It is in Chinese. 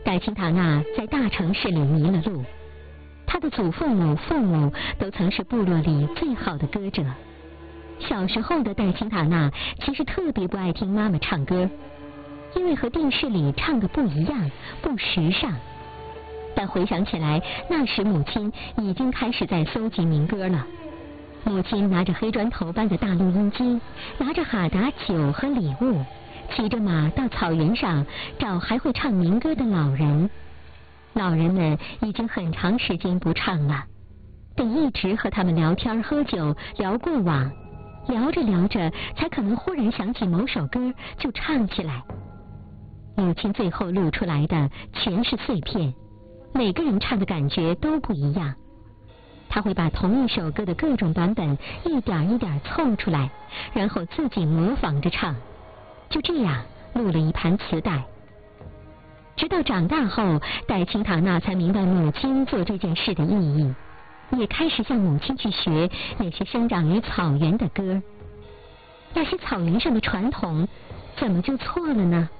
戴青塔纳在大城市里迷了路，他的祖父母、父母都曾是部落里最好的歌者。小时候的戴青塔纳其实特别不爱听妈妈唱歌，因为和电视里唱的不一样，不时尚。但回想起来，那时母亲已经开始在搜集民歌了。母亲拿着黑砖头般的大录音机，拿着哈达酒和礼物，骑着马到草原上找还会唱民歌的老人。老人们已经很长时间不唱了，得一直和他们聊天喝酒，聊过往，聊着聊着才可能忽然想起某首歌就唱起来。母亲最后录出来的全是碎片，每个人唱的感觉都不一样。他会把同一首歌的各种版本一点一点凑出来，然后自己模仿着唱，就这样录了一盘磁带。直到长大后，戴青塔纳才明白母亲做这件事的意义，也开始向母亲去学那些生长于草原的歌。那些草原上的传统怎么就错了呢？